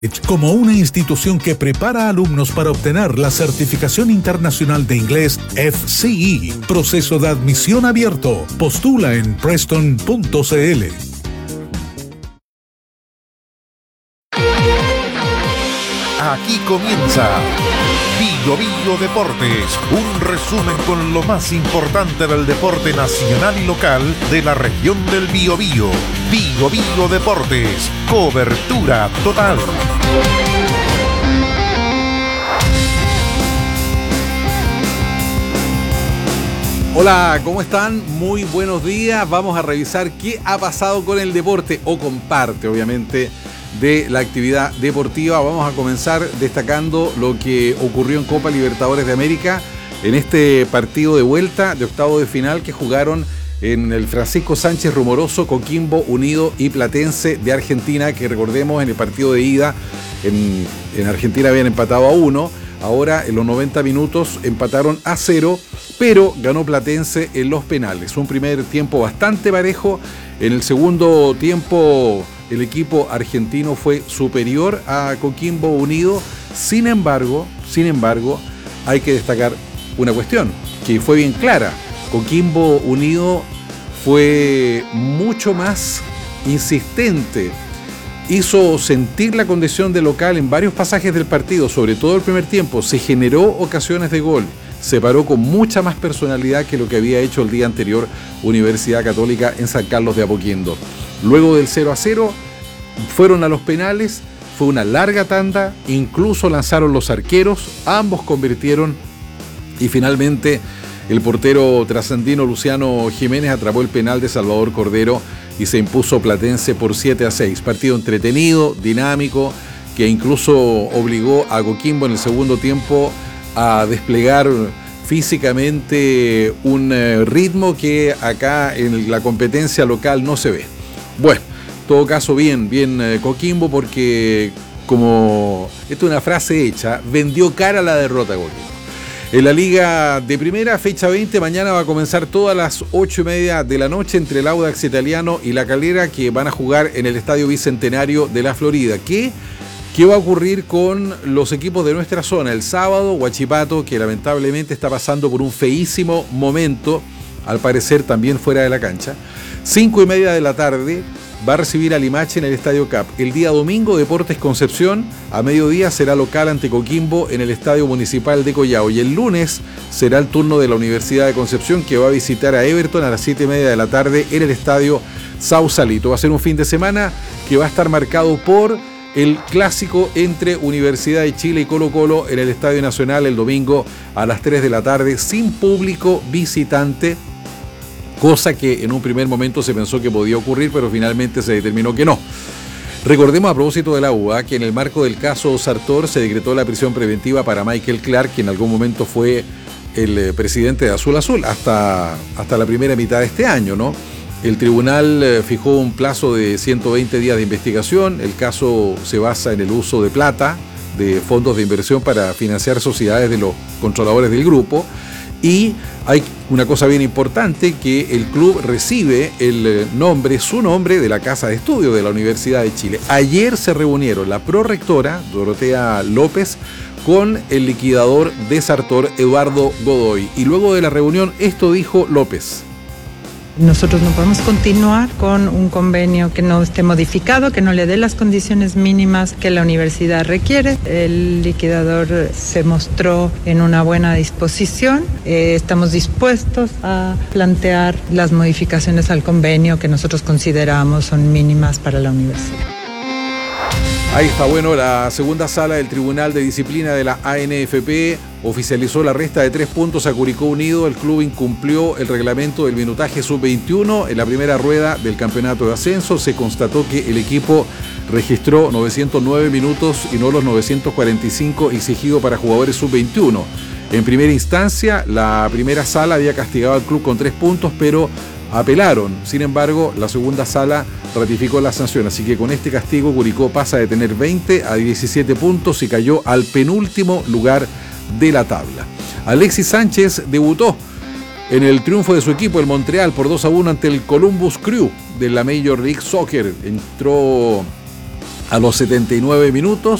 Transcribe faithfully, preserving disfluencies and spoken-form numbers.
Como una institución que prepara alumnos para obtener la certificación internacional de inglés F C E. Proceso de admisión abierto. Postula en preston punto c l. Aquí comienza Bio Bio Deportes, un resumen con lo más importante del deporte nacional y local de la región del Biobío. Bio Bio Deportes, cobertura total. Hola, ¿cómo están? Muy buenos días. Vamos a revisar qué ha pasado con el deporte, o con parte, obviamente, de la actividad deportiva. Vamos a comenzar destacando lo que ocurrió en Copa Libertadores de América en este partido de vuelta de octavo de final que jugaron en el Francisco Sánchez Rumoroso, Coquimbo Unido y Platense de Argentina, que recordemos en el partido de ida en, en Argentina habían empatado a uno. Ahora en los noventa minutos empataron a cero, pero ganó Platense en los penales. Un primer tiempo bastante parejo. En el segundo tiempo el equipo argentino fue superior a Coquimbo Unido. Sin embargo, sin embargo, hay que destacar una cuestión que fue bien clara. Coquimbo Unido fue mucho más insistente. Hizo sentir la condición de local en varios pasajes del partido, sobre todo el primer tiempo. Se generó ocasiones de gol. Se paró con mucha más personalidad que lo que había hecho el día anterior Universidad Católica en San Carlos de Apoquindo. Luego del cero a cero, fueron a los penales, fue una larga tanda, incluso lanzaron los arqueros, ambos convirtieron y finalmente el portero trasandino Luciano Jiménez atrapó el penal de Salvador Cordero y se impuso Platense por siete a seis. Partido entretenido, dinámico, que incluso obligó a Coquimbo en el segundo tiempo a desplegar físicamente un ritmo que acá en la competencia local no se ve. Bueno, en todo caso bien, bien eh, Coquimbo, porque como esto es una frase hecha, vendió cara la derrota Coquimbo. En la Liga de Primera, fecha veinte, mañana va a comenzar todas las ocho y media de la noche entre el Audax Italiano y La Calera, que van a jugar en el Estadio Bicentenario de la Florida. ¿Qué, qué va a ocurrir con los equipos de nuestra zona? El sábado, Huachipato, que lamentablemente está pasando por un feísimo momento, al parecer también fuera de la cancha. Cinco y media de la tarde va a recibir a Limache en el Estadio Cap. El día domingo, Deportes Concepción, a mediodía será local ante Coquimbo en el Estadio Municipal de Collao. Y el lunes será el turno de la Universidad de Concepción, que va a visitar a Everton a las siete y media de la tarde en el Estadio Sausalito. Va a ser un fin de semana que va a estar marcado por el clásico entre Universidad de Chile y Colo Colo en el Estadio Nacional el domingo a las tres de la tarde, sin público visitante. Cosa que en un primer momento se pensó que podía ocurrir, pero finalmente se determinó que no. Recordemos a propósito de la U A que en el marco del caso Sartor se decretó la prisión preventiva para Michael Clark, que en algún momento fue el presidente de Azul Azul, hasta, hasta la primera mitad de este año, ¿no? El tribunal fijó un plazo de ciento veinte días de investigación. El caso se basa en el uso de plata de fondos de inversión para financiar sociedades de los controladores del grupo. Y hay una cosa bien importante, que el club recibe el nombre, su nombre, de la Casa de Estudio de la Universidad de Chile. Ayer se reunieron la prorectora, Dorotea López, con el liquidador de Sartor, Eduardo Godoy. Y luego de la reunión, esto dijo López. Nosotros no podemos continuar con un convenio que no esté modificado, que no le dé las condiciones mínimas que la universidad requiere. El liquidador se mostró en una buena disposición. Eh, estamos dispuestos a plantear las modificaciones al convenio que nosotros consideramos son mínimas para la universidad. Ahí está, bueno, la segunda sala del Tribunal de Disciplina de la A N F P oficializó la resta de tres puntos a Curicó Unido. El club incumplió el reglamento del minutaje sub veintiuno. En la primera rueda del campeonato de ascenso se constató que el equipo registró novecientos nueve minutos y no los novecientos cuarenta y cinco exigidos para jugadores sub veintiuno. En primera instancia, la primera sala había castigado al club con tres puntos, pero apelaron. Sin embargo, la segunda sala ratificó la sanción, así que con este castigo Curicó pasa de tener veinte a diecisiete puntos y cayó al penúltimo lugar de la tabla. Alexis Sánchez debutó en el triunfo de su equipo, el Montreal, por dos a uno ante el Columbus Crew de la Major League Soccer. Entró A los setenta y nueve minutos,